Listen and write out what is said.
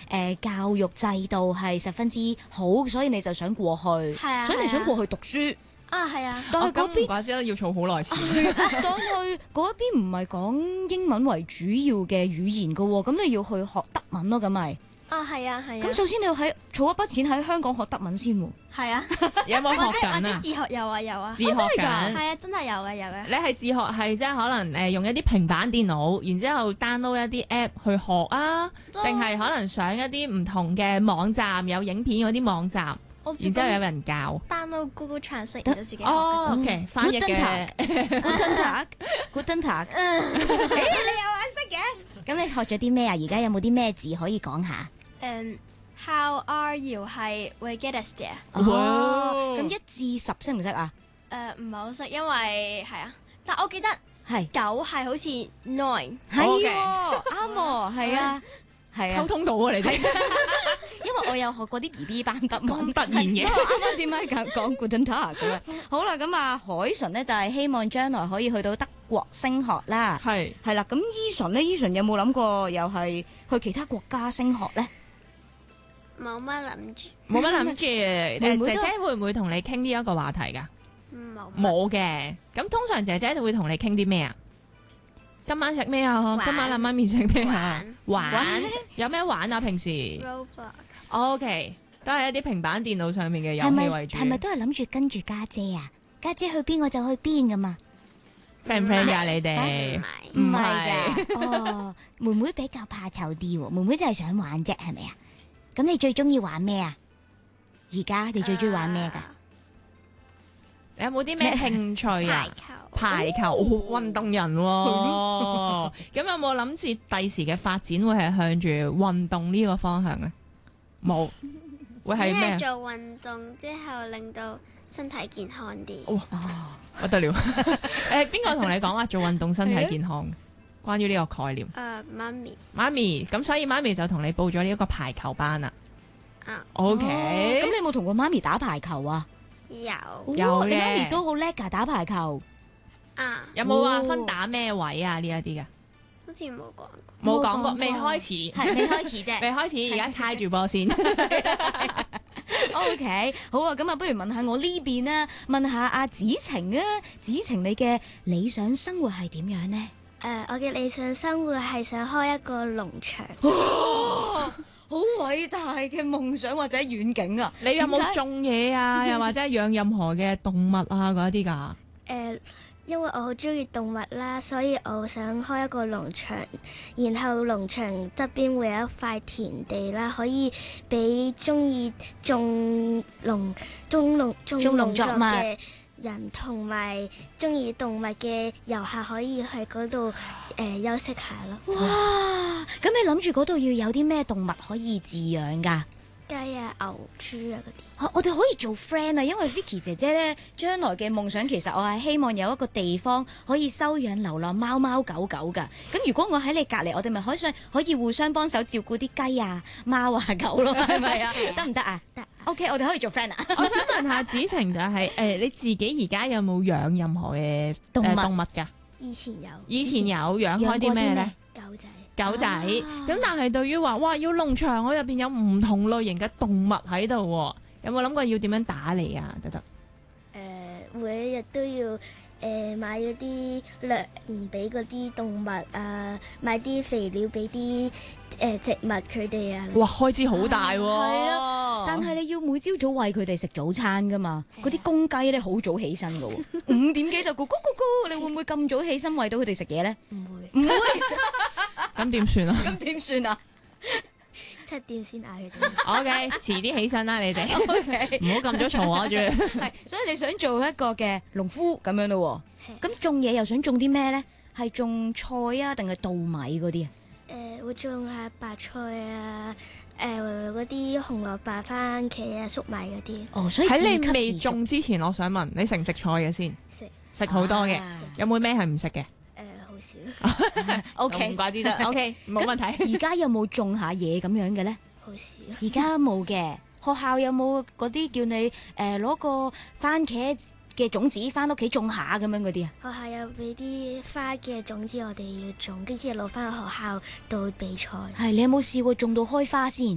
教育制度係十分之好，所以你就想過去， 係啊， 所以你想過去讀書。 啊，係啊， 但係嗰邊， 唔怪之得要儲好耐錢。 但係嗰邊唔係講英文為主要嘅語言噶喎，咁你要去學德文咯，咁咪？ 啊，係啊，係啊。 咁首先你要儲一筆錢喺香港學德文先喎。 係啊， 有冇學或者緊啊？ 自學有啊有啊， 自學緊。 係啊，真係有嘅有嘅。 你係自學係即係可能用一啲平板電腦，然之後 download 一啲 app 去學啊，定係可能上一啲唔同嘅網站有影片嗰啲網站，然之後有人教。 download Google Translate 然後自己學嘅哦啫。 ，OK，翻譯嘅。 Guten Tag， 你有眼識嘅？ 咁你學咗啲咩啊？而家有冇啲咩字可以講下？ How are you 係 We get us there。 咁1至10識唔識啊？ 唔係好識，因為係啊，但我記得係 9係好似 nine。 係 OK 喎，啱喎，係啊，係啊溝。通到啊！你哋因為我有學過啲 BB 班德文， 咁突然嘅所以我啱啱點解講 Guten Tag 咁樣？好啦，咁啊，海純呢就係希望將來可以去到德國升學啦。 係係啦，咁Eason呢？Eason有冇諗過又係去其他國家升學咧？ 冇乜諗住， 冇乜諗住。 會唔會都姐姐會唔會同你傾呢一個話題㗎？ 冇冇嘅。咁通常姐姐就會同你傾啲咩啊？今晚食咩啊？ 玩今晚阿媽咪食咩啊？玩玩有咩玩啊？平時 Roblox， OK 都係一啲平板電腦上面嘅遊係咪戲為主。 係咪都係諗住跟住家姐啊？家姐去邊我就去邊噶嘛？ friend 唔 friend 㗎你唔哋？ 係唔係㗎。哦，妹妹比較怕醜啲喎，妹妹真係想玩啫，係咪啊？咁你最中意玩咩啊？而家你最中意玩咩㗎？ 你有冇啲咩興趣啊？ 排球， 排球運動人喎。咁有冇諗住第時嘅發展會係向住運動呢個方向咧？冇，會只係咩啊？ 係做運動之後令到身體健康啲。 哦， 不得了！邊個同你講話做運動身體健康？關於呢個概念， 媽咪媽咪咁，所以媽咪就同你報咗呢一個排球班啦。 啊 OK， 咁你有冇同過媽咪打排球啊？ 有有嘅你媽咪都好叻㗎，打排球。 啊， 有冇話分打咩位啊？呢一啲嘅好似冇講過。 冇講過， 冇講過未開始， 係未開始啫。 未開始，而家猜住波先。 OK，好啊，咁啊，不如問下我呢邊啦，問下阿子晴啊，子晴你嘅理想生活係點樣呢？ 我嘅理想生活係想開一個農場。 好偉大嘅夢想或者遠景啊！ 你有冇點解種嘢啊？又或者係養任何嘅動物啊嗰一啲㗎？ 因為我好中意動物啦，所以我想開一個農場，然後農場側邊會有一塊田地啦，可以俾中意種農作作物嘅人同埋中意動物嘅遊客可以喺嗰度休息下咯。 哇！咁你諗住嗰度要有啲咩動物可以飼養㗎？ 雞啊、牛、豬啊嗰啲。 我哋可以做 friend 啊，因為 Vicky 姐姐咧將來嘅夢想其實我係希望有一個地方可以收養流浪貓貓狗狗㗎。咁如果我喺你隔離，我哋咪可以互相幫手照顧啲雞啊、貓啊、狗咯，係咪啊？得唔得啊？得。OK，我哋可以做 friend 啊。 我想問下子晴就係你自己而家有冇養任何嘅動物㗎？ 以前有以前有養開啲咩咧？ 狗仔。 狗仔。咁但係對於話哇要農場，我入邊有唔同類型嘅動物喺度喎，有冇諗過要點樣打理啊？得得。 每一日都要買嗰啲糧俾嗰啲動物啊，買啲肥料俾啲植物佢哋啊。 哇，開支好大喎！ 係啊，但係你要每朝早餵佢哋食早餐噶嘛？嗰啲公雞咧好早起身噶喎，5點幾就咕咕咕咕，你會唔會咁早起身餵到佢哋食嘢咧？ 唔會， 唔會， 咁點算啊咁點算啊？ 7點先嗌佢哋。 ？OK，遲啲起身啦，你哋 OK 唔好咁早嘈我住。 係，所以你想做一個嘅農夫咁樣咯喎，咁種嘢又想種啲咩咧？係種菜啊，定係稻米嗰啲啊？ 會種下白菜啊，嗰啲紅蘿蔔、番茄啊、粟米嗰啲哦，所以喺你自給自足未種之前，我想問你食唔食菜嘅先？ 食。 食好多嘅， 啊有冇咩係唔食嘅好少， OK， 唔怪之得。OK，冇問題。 而家有冇種下嘢咁樣嘅咧？ 好少。 而家冇嘅，學校有冇嗰啲叫你攞個番茄嘅種子翻屋企種下咁樣嗰啲啊？ 學校有俾啲花嘅種子我哋要種，跟住攞翻去學校度比賽。 係，你有冇試過種到開花先？